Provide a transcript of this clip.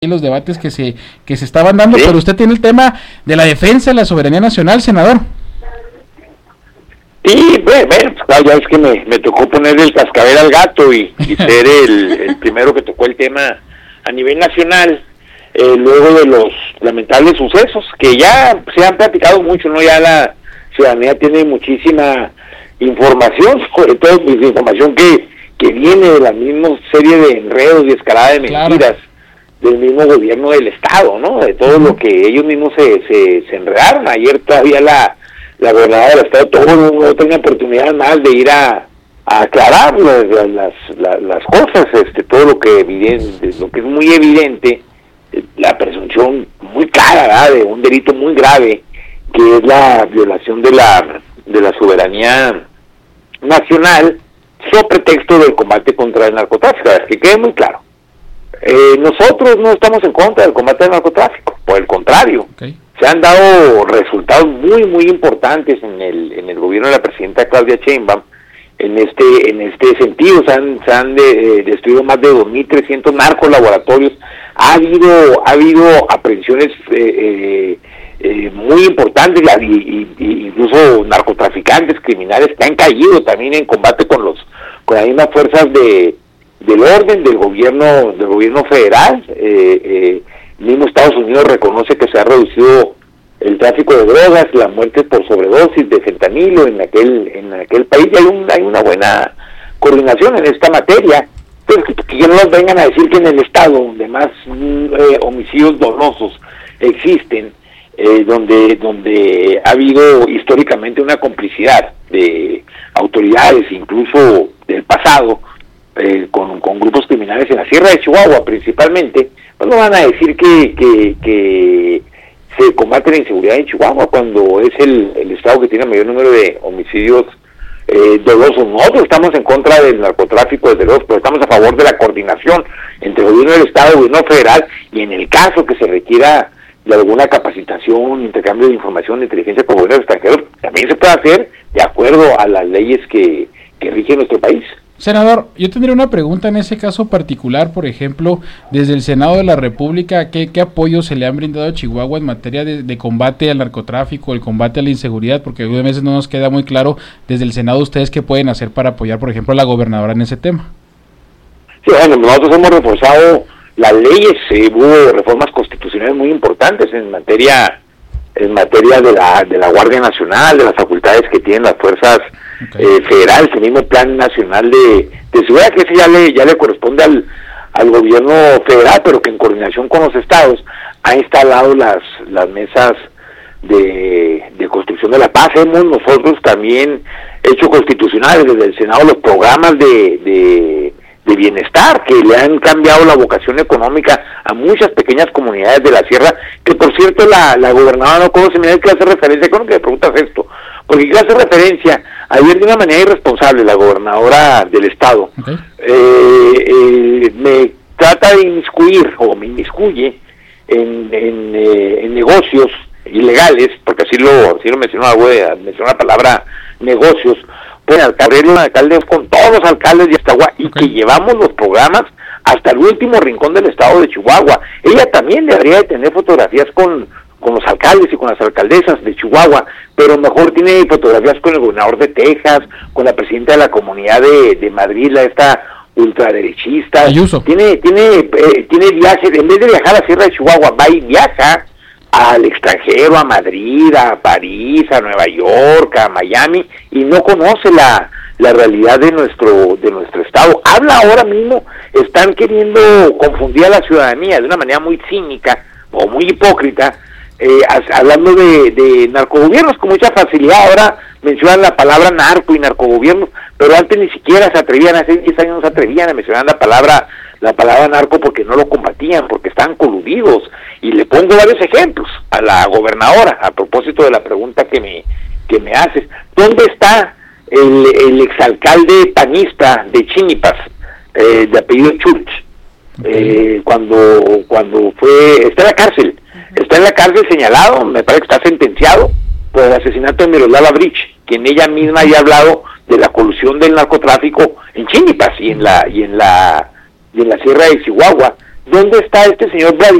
los debates que se estaban dando, ¿sí? Pero usted tiene el tema de la defensa de la soberanía nacional, senador. Sí, bueno, pues, ya es que me tocó ponerle el cascabel al gato y ser el primero que tocó el tema a nivel nacional, luego de los lamentables sucesos que ya se han platicado mucho, ¿no? Ya la ciudadanía tiene muchísima información, sobre todo pues, información que viene de la misma serie de enredos y escalada de mentiras. Claro. Del mismo gobierno del estado, ¿no? De todo lo que ellos mismos se enredaron. Ayer todavía la gobernadora del estado no tenía oportunidad más de ir a aclarar las cosas, todo lo que es muy evidente, la presunción muy clara, ¿verdad? De un delito muy grave, que es la violación de la soberanía nacional, sobre pretexto del combate contra el narcotráfico. Que quede muy claro. Nosotros no estamos en contra del combate al narcotráfico, por el contrario, se han dado resultados muy muy importantes en el gobierno de la presidenta Claudia Sheinbaum en este sentido. Se han destruido más de 2.300 narcolaboratorios, ha habido aprehensiones muy importantes, incluso narcotraficantes, criminales que han caído también en combate con las mismas fuerzas del orden del gobierno federal. Mismo Estados Unidos reconoce que se ha reducido el tráfico de drogas, las muertes por sobredosis de fentanilo en aquel país. Hay una buena coordinación en esta materia, pero que no nos vengan a decir que en el estado donde más homicidios dolosos existen, donde ha habido históricamente una complicidad de autoridades, incluso del pasado, con grupos criminales en la Sierra de Chihuahua principalmente, pues no van a decir que se combate la inseguridad en Chihuahua cuando es el estado que tiene el mayor número de homicidios dolosos. Nosotros estamos en contra del narcotráfico, desde luego, pero estamos a favor de la coordinación entre el gobierno del estado y el gobierno federal, y en el caso que se requiera de alguna capacitación, intercambio de información de inteligencia con gobiernos extranjeros, también se puede hacer de acuerdo a las leyes que rigen nuestro país. Senador, yo tendría una pregunta en ese caso particular, por ejemplo, desde el Senado de la República, ¿qué apoyo se le han brindado a Chihuahua en materia de combate al narcotráfico, el combate a la inseguridad? Porque a veces no nos queda muy claro desde el Senado ustedes qué pueden hacer para apoyar, por ejemplo, a la gobernadora en ese tema. Sí, bueno, nosotros hemos reforzado las leyes, hubo reformas constitucionales muy importantes en materia de la Guardia Nacional, de las facultades que tienen las fuerzas federales, el mismo Plan Nacional de Seguridad, que ese ya le corresponde al gobierno federal, pero que en coordinación con los estados ha instalado las mesas de construcción de la paz. Hemos nosotros también hecho constitucionales desde el Senado los programas de bienestar que le han cambiado la vocación económica a muchas pequeñas comunidades de la sierra, que por cierto la gobernadora no conoce. Mira, ¿qué hace referencia? ¿Cómo que me preguntas esto? Porque ¿qué hace referencia? Ayer de una manera irresponsable la gobernadora del estado me trata de inmiscuir, o me inmiscuye en negocios ilegales, porque así lo mencionó la palabra negocios, pues alcalde con todos los alcaldes de Chihuahua, y que llevamos los programas hasta el último rincón del estado de Chihuahua. Ella también debería de tener fotografías con los alcaldes y con las alcaldesas de Chihuahua, pero mejor tiene fotografías con el gobernador de Texas, con la presidenta de la Comunidad de Madrid, esta ultraderechista. Ayuso. Tiene viajes, en vez de viajar a la Sierra de Chihuahua, va y viaja al extranjero, a Madrid, a París, a Nueva York, a Miami, y no conoce la realidad de nuestro estado. Habla ahora mismo, están queriendo confundir a la ciudadanía de una manera muy cínica o muy hipócrita, hablando de narcogobiernos con mucha facilidad. Ahora mencionan la palabra narco y narcogobiernos, pero antes ni siquiera se atrevían, hace 10 años no se atrevían a mencionar la palabra narco porque no lo combatían, porque estaban coludidos. Y le pongo varios ejemplos a la gobernadora a propósito de la pregunta que me haces. ¿Dónde está el exalcalde panista de Chínipas, de apellido Church? Cuando está en la cárcel señalado, me parece que está sentenciado por el asesinato de Miroslava Bridge, quien ella misma había hablado de la colusión del narcotráfico en Chínipas y en la Sierra de Chihuahua. ¿dónde está este señor